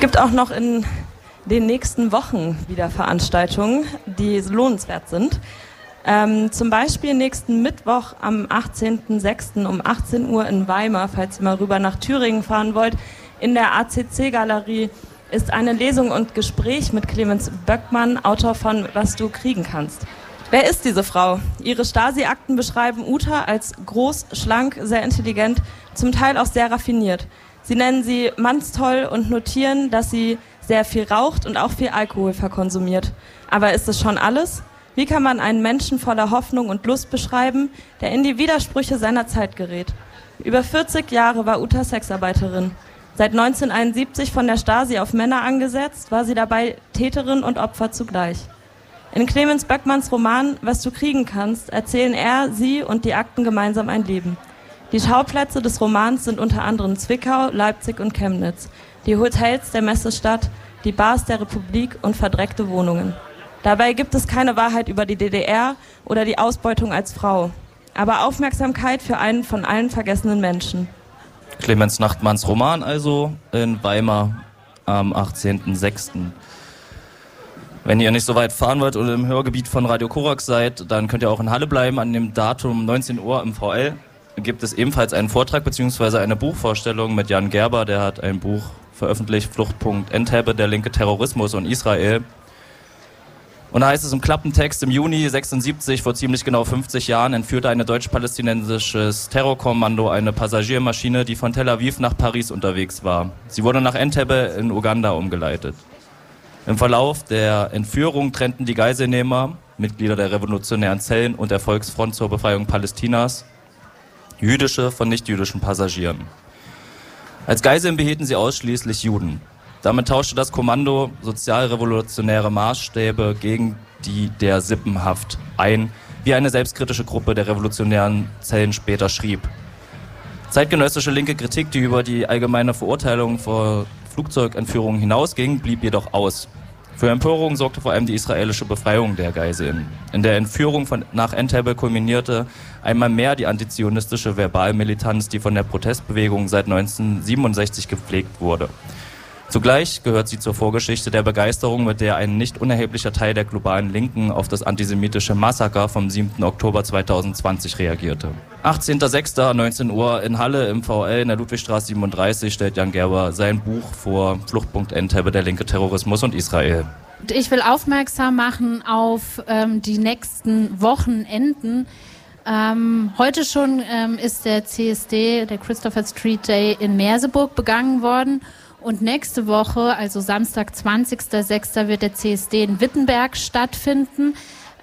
Gibt auch noch in den nächsten Wochen wieder Veranstaltungen, die lohnenswert sind. Zum Beispiel nächsten Mittwoch am 18.06. um 18 Uhr in Weimar, falls ihr mal rüber nach Thüringen fahren wollt, in der ACC-Galerie ist eine Lesung und Gespräch mit Clemens Böckmann, Autor von Was du kriegen kannst. Wer ist diese Frau? Ihre Stasi-Akten beschreiben Uta als groß, schlank, sehr intelligent, zum Teil auch sehr raffiniert. Sie nennen sie mannstoll und notieren, dass sie sehr viel raucht und auch viel Alkohol verkonsumiert. Aber ist es schon alles? Wie kann man einen Menschen voller Hoffnung und Lust beschreiben, der in die Widersprüche seiner Zeit gerät? Über 40 Jahre war Uta Sexarbeiterin. Seit 1971 von der Stasi auf Männer angesetzt, war sie dabei Täterin und Opfer zugleich. In Clemens Böckmanns Roman Was du kriegen kannst erzählen er, sie und die Akten gemeinsam ein Leben. Die Schauplätze des Romans sind unter anderem Zwickau, Leipzig und Chemnitz, die Hotels der Messestadt, die Bars der Republik und verdreckte Wohnungen. Dabei gibt es keine Wahrheit über die DDR oder die Ausbeutung als Frau, aber Aufmerksamkeit für einen von allen vergessenen Menschen. Clemens Nachtmanns Roman also in Weimar am 18.06. Wenn ihr nicht so weit fahren wollt oder im Hörgebiet von Radio Korax seid, dann könnt ihr auch in Halle bleiben. An dem Datum 19 Uhr im VL gibt es ebenfalls einen Vortrag bzw. eine Buchvorstellung mit Jan Gerber. Der hat ein Buch veröffentlicht, Fluchtpunkt Entebbe, der linke Terrorismus und Israel. Und da heißt es im Klappentext, im Juni 76, vor ziemlich genau 50 Jahren, entführte ein deutsch-palästinensisches Terrorkommando eine Passagiermaschine, die von Tel Aviv nach Paris unterwegs war. Sie wurde nach Entebbe in Uganda umgeleitet. Im Verlauf der Entführung trennten die Geiselnehmer, Mitglieder der revolutionären Zellen und der Volksfront zur Befreiung Palästinas, jüdische von nichtjüdischen Passagieren. Als Geiseln behielten sie ausschließlich Juden. Damit tauschte das Kommando sozialrevolutionäre Maßstäbe gegen die der Sippenhaft ein, wie eine selbstkritische Gruppe der revolutionären Zellen später schrieb. Zeitgenössische linke Kritik, die über die allgemeine Verurteilung vor Flugzeugentführungen hinausging, blieb jedoch aus. Für Empörung sorgte vor allem die israelische Befreiung der Geiseln. In der Entführung nach Entebbe kulminierte einmal mehr die antizionistische Verbalmilitanz, die von der Protestbewegung seit 1967 gepflegt wurde. Zugleich gehört sie zur Vorgeschichte der Begeisterung, mit der ein nicht unerheblicher Teil der globalen Linken auf das antisemitische Massaker vom 7. Oktober 2020 reagierte. 18.06. 19 Uhr in Halle im VL in der Ludwigstraße 37 stellt Jan Gerber sein Buch vor, Fluchtpunkt Entebbe, der linke Terrorismus und Israel. Ich will aufmerksam machen auf die nächsten Wochenenden. Heute schon ist der CSD, der Christopher Street Day in Merseburg begangen worden. Und nächste Woche, also Samstag, 20.06., wird der CSD in Wittenberg stattfinden.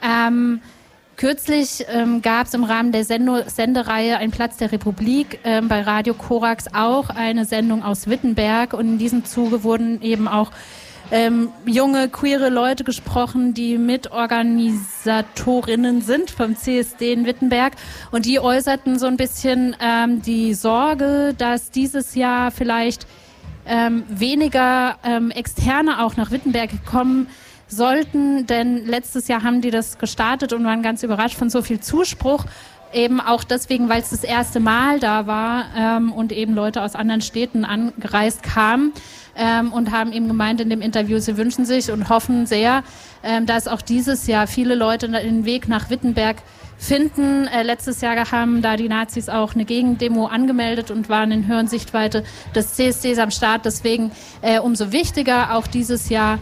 Kürzlich gab es im Rahmen der Sendereihe Ein Platz der Republik bei Radio Korax auch eine Sendung aus Wittenberg. Und in diesem Zuge wurden eben auch junge, queere Leute gesprochen, die Mitorganisatorinnen sind vom CSD in Wittenberg. Und die äußerten so ein bisschen die Sorge, dass dieses Jahr vielleicht weniger Externe auch nach Wittenberg kommen sollten, denn letztes Jahr haben die das gestartet und waren ganz überrascht von so viel Zuspruch, eben auch deswegen, weil es das erste Mal da war und eben Leute aus anderen Städten angereist kamen und haben eben gemeint in dem Interview, sie wünschen sich und hoffen sehr, dass auch dieses Jahr viele Leute den Weg nach Wittenberg finden. Letztes Jahr haben da die Nazis auch eine Gegendemo angemeldet und waren in Höhe und Sichtweite des CSDs am Start. Deswegen umso wichtiger auch dieses Jahr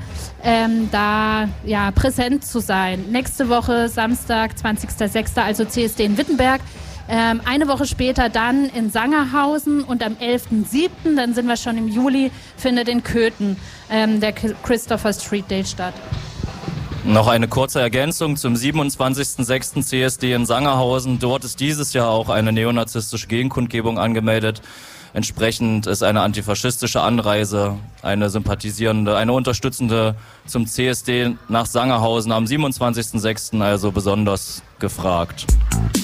da ja präsent zu sein. Nächste Woche Samstag, 20.06., also CSD in Wittenberg. Eine Woche später dann in Sangerhausen und am 11.07., dann sind wir schon im Juli, findet in Köthen der Christopher Street Day statt. Noch eine kurze Ergänzung zum 27.06. CSD in Sangerhausen. Dort ist dieses Jahr auch eine neonazistische Gegenkundgebung angemeldet. Entsprechend ist eine antifaschistische Anreise, eine sympathisierende, eine unterstützende zum CSD nach Sangerhausen am 27.06. also besonders gefragt.